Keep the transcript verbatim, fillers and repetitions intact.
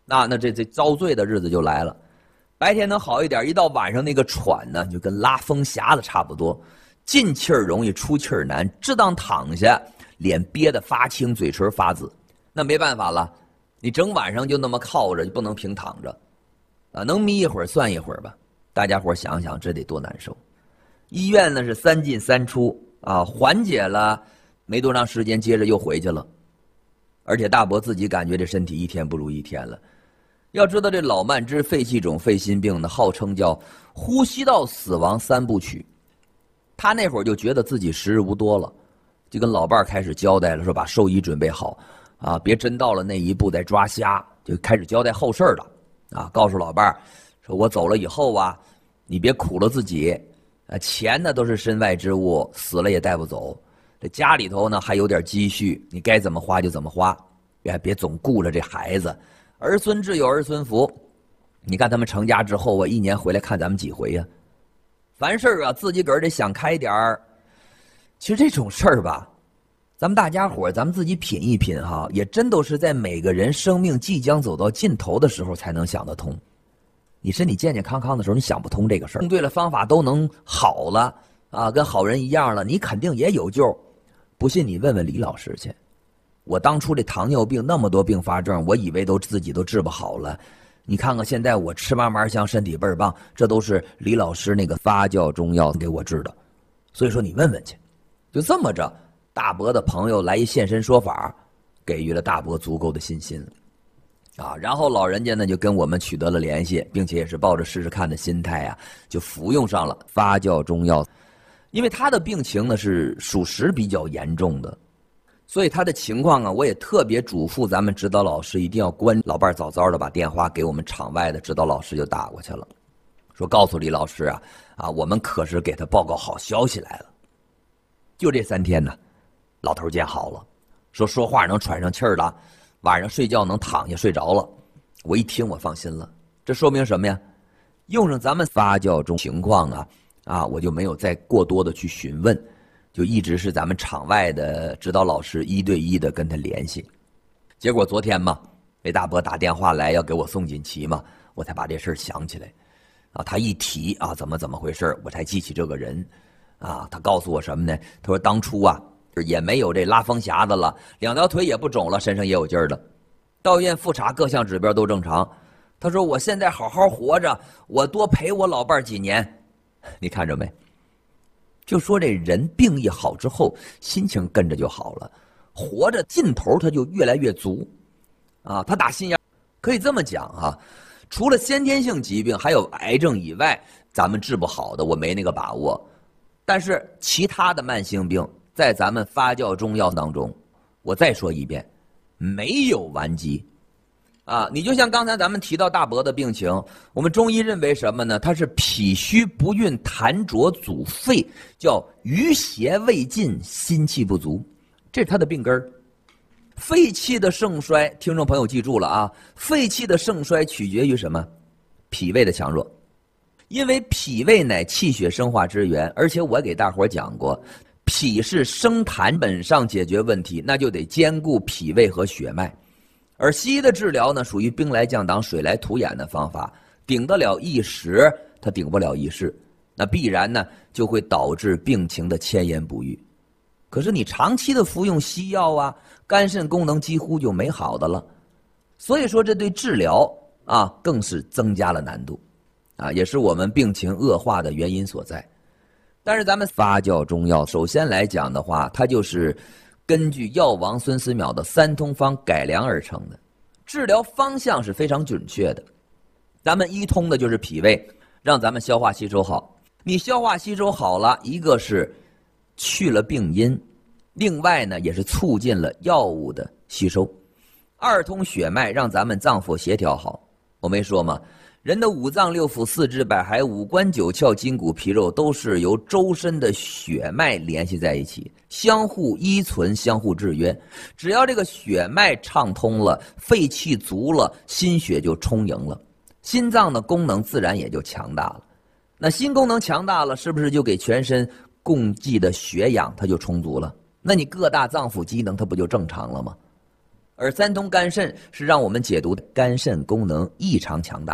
那那这这遭罪的日子就来了。白天能好一点，一到晚上那个喘呢，就跟拉风匣子差不多，进气儿容易出气儿难，只当躺下，脸憋得发青，嘴唇发紫。那没办法了，你整晚上就那么靠着，就不能平躺着，啊，能眯一会儿算一会儿吧。大家伙想想，这得多难受。医院呢是三进三出啊，缓解了没多长时间，接着又回去了。而且大伯自己感觉这身体一天不如一天了。要知道这老慢支、肺气肿、肺心病呢，号称叫呼吸道死亡三部曲。他那会儿就觉得自己时日无多了，就跟老伴儿开始交代了，说把寿衣准备好啊，别真到了那一步再抓瞎，就开始交代后事了啊，告诉老伴儿说，我走了以后啊，你别苦了自己，啊，钱呢都是身外之物，死了也带不走。这家里头呢还有点积蓄，你该怎么花就怎么花，别别总顾着这孩子。儿孙自有儿孙福，你看他们成家之后啊，一年回来看咱们几回呀、啊？凡事啊，自己个儿得想开点儿。其实这种事儿吧，咱们大家伙咱们自己品一品哈，也真都是在每个人生命即将走到尽头的时候才能想得通。你身体健健康康的时候，你想不通这个事儿。用对了方法都能好了啊，跟好人一样了，你肯定也有救。不信你问问李老师去。我当初这糖尿病那么多并发症，我以为都自己都治不好了。你看看现在我吃嘛嘛香，身体倍儿棒，这都是李老师那个发酵中药给我治的。所以说你问问去。就这么着，大伯的朋友来一现身说法，给予了大伯足够的信心啊。然后老人家呢就跟我们取得了联系，并且也是抱着试试看的心态啊，就服用上了发酵中药。因为他的病情呢是属实比较严重的。所以他的情况啊，我也特别嘱咐咱们指导老师一定要关。老伴早早的把电话给我们场外的指导老师就打过去了，说告诉李老师啊，啊，我们可是给他报告好消息来了。就这三天呢，老头见好了，说说话能喘上气儿了，晚上睡觉能躺下睡着了。我一听我放心了，这说明什么呀？用上咱们发酵中情况啊，啊，我就没有再过多的去询问。就一直是咱们场外的指导老师一对一的跟他联系，结果昨天嘛，这大伯打电话来要给我送锦旗嘛，我才把这事儿想起来，啊，他一提啊怎么怎么回事，我才记起这个人，啊，他告诉我什么呢？他说当初啊也没有这拉风匣子了，两条腿也不肿了，身上也有劲儿了，到医院复查各项指标都正常。他说我现在好好活着，我多陪我老伴儿几年，你看着没？就说这人病一好之后，心情跟着就好了，活着劲头他就越来越足，啊，他打心眼可以这么讲啊，除了先天性疾病还有癌症以外，咱们治不好的我没那个把握，但是其他的慢性病在咱们发酵中药当中，我再说一遍，没有完机。啊，你就像刚才咱们提到大伯的病情，我们中医认为什么呢？他是脾虚不运，痰浊阻肺，叫余邪未尽，心气不足，这是他的病根儿。肺气的盛衰，听众朋友记住了啊，肺气的盛衰取决于什么？脾胃的强弱。因为脾胃乃气血生化之源，而且我给大伙讲过，脾是生痰，本上解决问题，那就得兼顾脾胃和血脉。而西医的治疗呢，属于兵来将挡，水来土掩的方法，顶得了一时，它顶不了一世，那必然呢就会导致病情的迁延不愈。可是你长期的服用西药啊，肝肾功能几乎就没好的了，所以说这对治疗啊更是增加了难度，啊，也是我们病情恶化的原因所在。但是咱们发酵中药，首先来讲的话，它就是根据药王孙思邈的三通方改良而成的，治疗方向是非常准确的。咱们一通的就是脾胃，让咱们消化吸收好。你消化吸收好了，一个是去了病因，另外呢也是促进了药物的吸收。二通血脉，让咱们脏腑协调好。我没说吗？人的五脏六腑四肢百骸五官九窍筋骨皮肉都是由周身的血脉联系在一起，相互依存，相互制约。只要这个血脉畅通了，肺气足了，心血就充盈了，心脏的功能自然也就强大了。那心功能强大了，是不是就给全身供给的血氧它就充足了？那你各大脏腑机能它不就正常了吗？ 而三通肝肾是让我们解毒的肝肾功能异常强大。